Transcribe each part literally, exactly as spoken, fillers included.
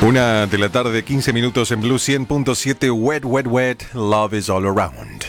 Una de la tarde, quince minutos en Blue cien punto siete. Wet, wet, wet. Love is all around.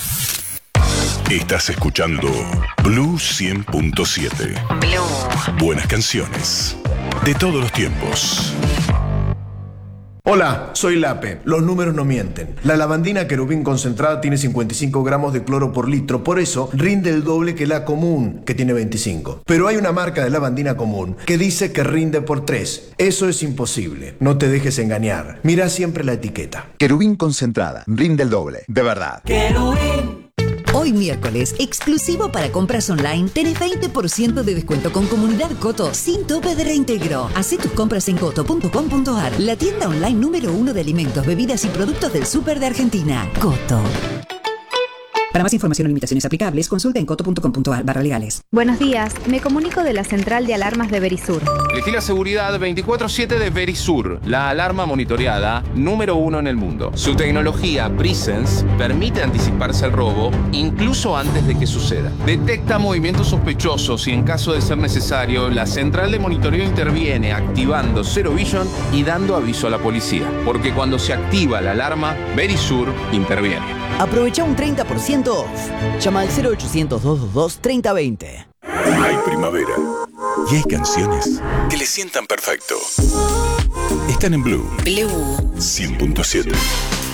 Estás escuchando Blue cien punto siete. Blue. Buenas canciones de todos los tiempos. Hola, soy Lape. Los números no mienten. La lavandina querubín concentrada tiene cincuenta y cinco gramos de cloro por litro, por eso rinde el doble que la común, que tiene veinticinco. Pero hay una marca de lavandina común que dice que rinde por tres. Eso es imposible. No te dejes engañar. Mira siempre la etiqueta. Querubín concentrada, rinde el doble, de verdad. Querubín. Hoy miércoles, exclusivo para compras online, tenés veinte por ciento de descuento con Comunidad Coto sin tope de reintegro. Hacé tus compras en coto punto com punto ar, la tienda online número uno de alimentos, bebidas y productos del súper de Argentina. Coto. Para más información o limitaciones aplicables, consulta en coto punto com punto ar barra legales. Buenos días, me comunico de la central de alarmas de Verisur. Elegí la seguridad veinticuatro siete de Verisur, la alarma monitoreada número uno en el mundo. Su tecnología Presence permite anticiparse al robo incluso antes de que suceda. Detecta movimientos sospechosos y en caso de ser necesario, la central de monitoreo interviene activando Zero Vision y dando aviso a la policía. Porque cuando se activa la alarma, Verisur interviene. Aprovecha un treinta por ciento off. Llama al cero ochocientos, doscientos veintidós, treinta veinte. Hay primavera y hay canciones que le sientan perfecto. Están en Blue Blue cien punto siete.